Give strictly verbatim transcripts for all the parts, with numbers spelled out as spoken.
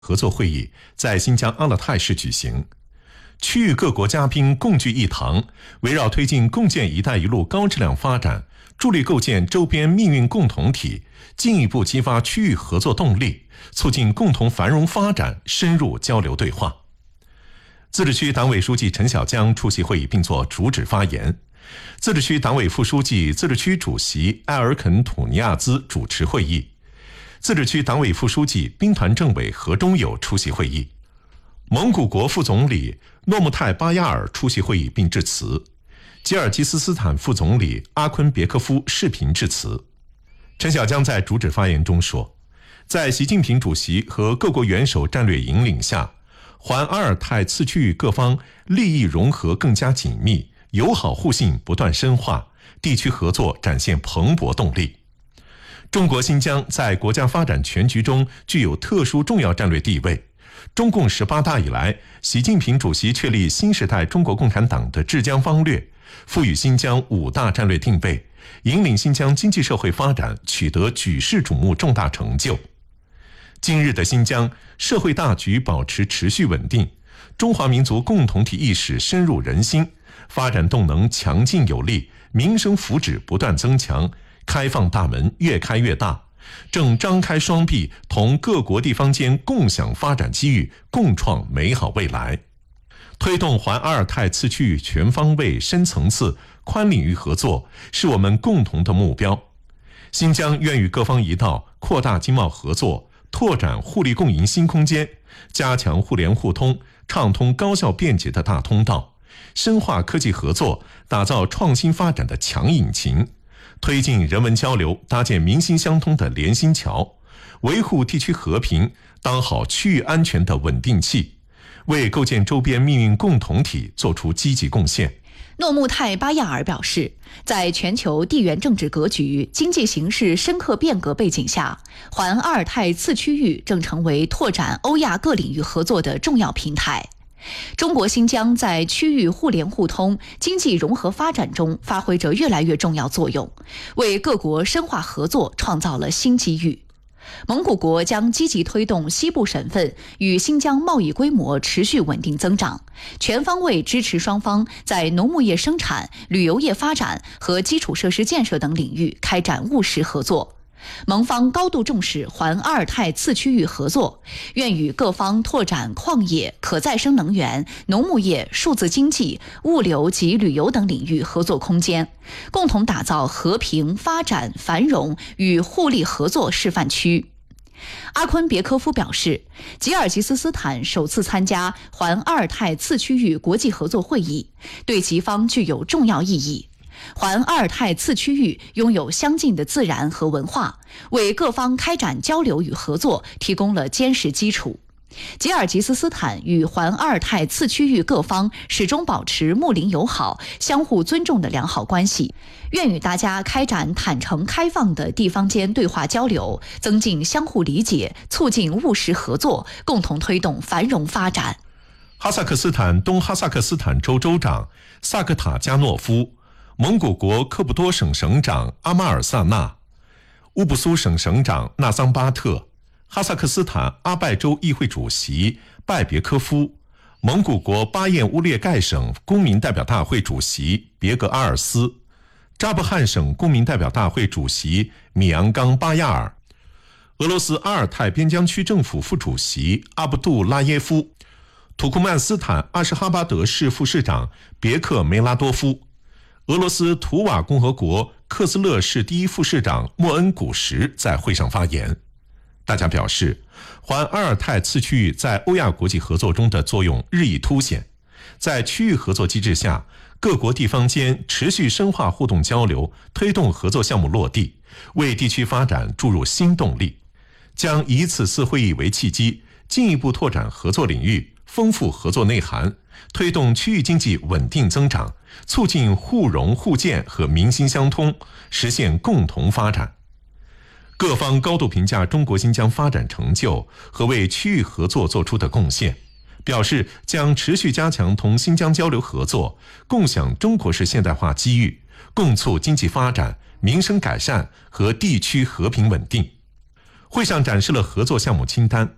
合作会议在新疆阿勒泰市举行，区域各国嘉宾共聚一堂，围绕推进共建“一带一路”高质量发展，助力构建周边命运共同体，进一步激发区域合作动力，促进共同繁荣发展，深入交流对话。自治区党委书记陈小江出席会议并作主旨发言，自治区党委副书记、自治区主席埃尔肯·土尼亚兹主持会议。自治区党委副书记、兵团政委何忠友出席会议，蒙古国副总理诺木泰巴亚尔出席会议并致辞，吉尔吉斯斯坦副总理阿昆别科夫视频致辞。陈小江在主旨发言中说，在习近平主席和各国元首战略引领下，环阿尔泰次区域各方利益融合更加紧密，友好互信不断深化，地区合作展现蓬勃动力。中国新疆在国家发展全局中具有特殊重要战略地位。中共十八大以来，习近平主席确立新时代中国共产党的治疆方略，赋予新疆五大战略定位，引领新疆经济社会发展取得举世瞩目重大成就。今日的新疆，社会大局保持持续稳定，中华民族共同体意识深入人心，发展动能强劲有力，民生福祉不断增强，开放大门越开越大，正张开双臂，同各国地方间共享发展机遇，共创美好未来。推动环阿尔泰次区域全方位、深层次、宽领域合作，是我们共同的目标。新疆愿与各方一道，扩大经贸合作，拓展互利共赢新空间，加强互联互通，畅通高效便捷的大通道，深化科技合作，打造创新发展的强引擎，推进人文交流，搭建民心相通的连心桥，维护地区和平，当好区域安全的稳定器，为构建周边命运共同体做出积极贡献。 诺木泰巴亚尔表示，在全球地缘政治格局、经济形势深刻变革背景下，环阿尔泰次区域正成为拓展欧亚各领域合作的重要平台。中国新疆在区域互联互通、经济融合发展中发挥着越来越重要作用，为各国深化合作创造了新机遇。蒙古国将积极推动西部省份与新疆贸易规模持续稳定增长，全方位支持双方在农牧业生产、旅游业发展和基础设施建设等领域开展务实合作。蒙方高度重视环阿尔泰次区域合作，愿与各方拓展矿业、可再生能源、农牧业、数字经济、物流及旅游等领域合作空间，共同打造和平、发展、繁荣与互利合作示范区。阿昆别科夫表示，吉尔吉斯斯坦首次参加环阿尔泰次区域国际合作会议，对吉方具有重要意义。环阿尔泰次区域拥有相近的自然和文化，为各方开展交流与合作提供了坚实基础。吉尔吉斯斯坦与环阿尔泰次区域各方始终保持睦邻友好、相互尊重的良好关系，愿与大家开展坦诚开放的地方间对话交流，增进相互理解，促进务实合作，共同推动繁荣发展。 哈萨克斯坦东哈萨克斯坦州州长萨克塔加诺夫，蒙古国科布多省省长阿马尔萨纳，乌布苏省省长纳桑巴特，哈萨克斯坦阿拜州议会主席拜别科夫，蒙古国巴彦乌列盖省公民代表大会主席别格阿尔斯，扎布汗省公民代表大会主席米昂冈巴亚尔，俄罗斯阿尔泰边疆区政府副主席阿卜杜拉耶夫，土库曼斯坦阿什哈巴德市副市长别克梅拉多夫，俄罗斯图瓦共和国克斯勒市第一副市长莫恩古什在会上发言。大家表示，环阿尔泰次区域在欧亚国际合作中的作用日益凸显，在区域合作机制下，各国地方间持续深化互动交流，推动合作项目落地，为地区发展注入新动力。将以此次会议为契机，进一步拓展合作领域，丰富合作内涵，推动区域经济稳定增长，促进互融互鉴和民心相通，实现共同发展。各方高度评价中国新疆发展成就和为区域合作做出的贡献，表示将持续加强同新疆交流合作，共享中国式现代化机遇，共促经济发展、民生改善和地区和平稳定。会上展示了合作项目清单，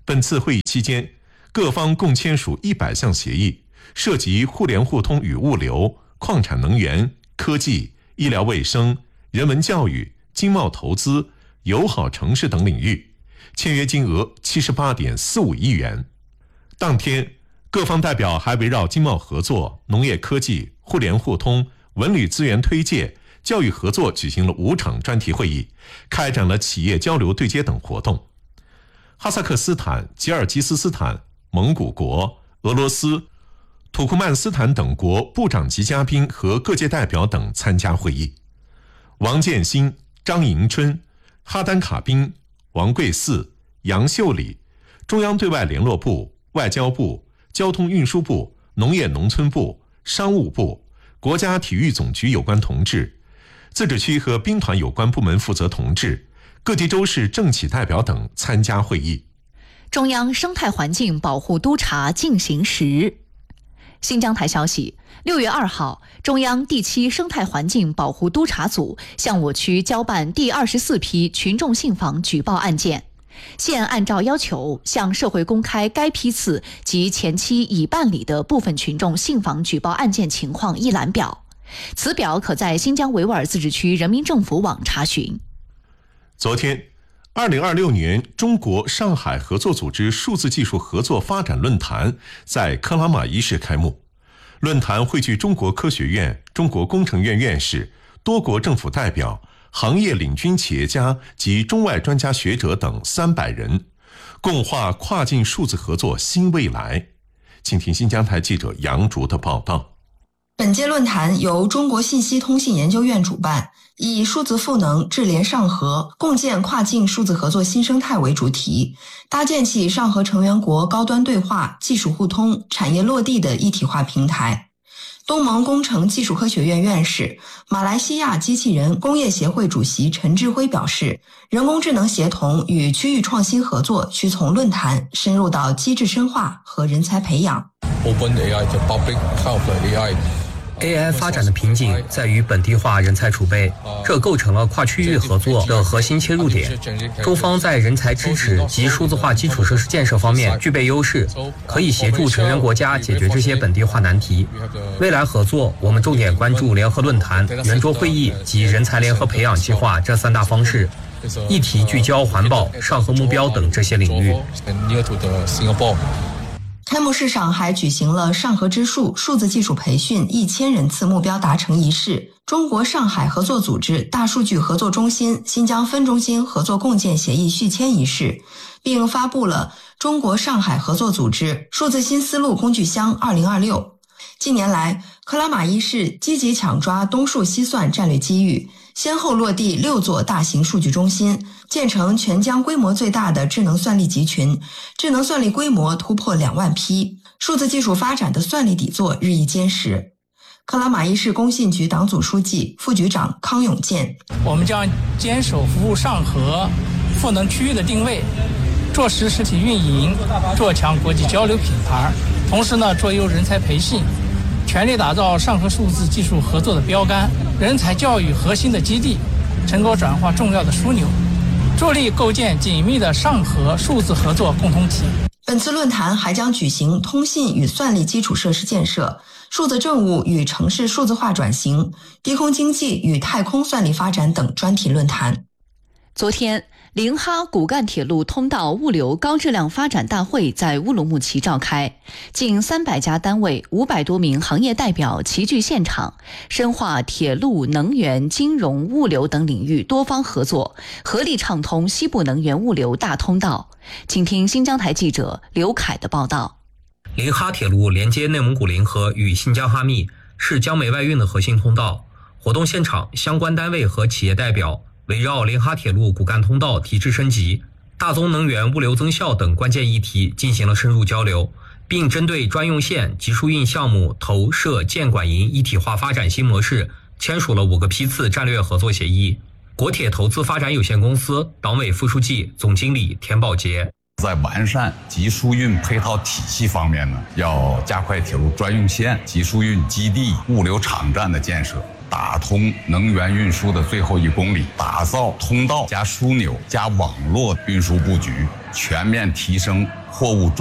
本次会议期间，各方共签署一百项协议，涉及互联互通与物流、矿产能源、科技、医疗卫生、人文教育、经贸投资、友好城市等领域，签约金额七十八点四五亿元。当天，各方代表还围绕经贸合作、农业科技、互联互通、文旅资源推介、教育合作举行了五场专题会议，开展了企业交流对接等活动。哈萨克斯坦、吉尔吉斯斯坦、蒙古国、俄罗斯、土库曼斯坦等国部长级嘉宾和各界代表等参加会议。王建新、张迎春、哈丹卡宾、王贵嗣、杨秀礼、中央对外联络部、外交部、交通运输部、农业农村部、商务部、国家体育总局有关同志、自治区和兵团有关部门负责同志、各地州市政企代表等参加会议。 中央生态环境保护督察进行时。新疆台消息，六月二号，中央第七生态环境保护督察组向我区交办第二十四批群众信访举报案件，现按照要求向社会公开该批次及前期已办理的部分群众信访举报案件情况一览表，此表可在新疆维吾尔自治区人民政府网查询。 昨天，二零二六年中国上海合作组织数字技术合作发展论坛在克拉玛依市开幕。论坛汇聚中国科学院、中国工程院院士、多国政府代表、行业领军企业家及中外专家学者等三百人，共话跨境数字合作新未来。请听新疆台记者杨竹的报道。 本届论坛由中国信息通信研究院主办，以数字赋能智联上合，共建跨境数字合作新生态为主题，搭建起上合成员国高端对话、技术互通、产业落地的一体化平台。东盟工程技术科学院院士、马来西亚机器人工业协会主席陈志辉表示，人工智能协同与区域创新合作需从论坛深入到机制深化和人才培养。 Open A I 的 Public Health A I。A I 发展的瓶颈在于本地化人才储备，这构成了跨区域合作的核心切入点。中方在人才支持及数字化基础设施建设方面具备优势，可以协助成员国家解决这些本地化难题。未来合作，我们重点关注联合论坛、圆桌会议及人才联合培养计划这三大方式，议题聚焦环保、上合目标等这些领域。 开幕式上还举行了上合之树数字技术培训一千人次目标达成仪式，中国上海合作组织大数据合作中心新疆分中心合作共建协议续签仪式，并发布了中国上海合作组织数字新思路工具箱二零二六。近年来，克拉玛依市积极抢抓东数西算战略机遇，先后落地六座大型数据中心，建成全疆规模最大的智能算力集群，智能算力规模突破两万批，数字技术发展的算力底座日益坚实。克拉玛依市工信局党组书记、副局长康永健： 我们将坚守服务上合、赋能区域的定位，做实实体运营，做强国际交流品牌，同时呢，做优人才培训，全力打造上合数字技术合作的标杆，人才教育核心的基地，成果转化重要的枢纽，助力构建紧密的上合数字合作共同体。 本次论坛还将举行通信与算力基础设施建设、数字政务与城市数字化转型、低空经济与太空算力发展等专题论坛。 昨天，临哈骨干铁路通道物流高质量发展大会在乌鲁木齐召开，近三百家单位、五百多名行业代表齐聚现场，深化铁路、能源、金融、物流等领域多方合作，合力畅通西部能源物流大通道。请听新疆台记者刘凯的报道。 临哈铁路连接内蒙古临河与新疆哈密，是江美外运的核心通道。活动现场，相关单位和企业代表围绕临哈铁路骨干通道提质升级、大宗能源物流增效等关键议题进行了深入交流，并针对专用线、集疏运项目投涉建管营一体化发展新模式签署了五个批次战略合作协议。国铁投资发展有限公司党委副书记、总经理田宝杰： 在完善集疏运配套体系方面呢，要加快铁路专用线、集疏运基地、物流场站的建设， 打通能源运输的最后一公里，打造通道加枢纽加网络运输布局，全面提升货物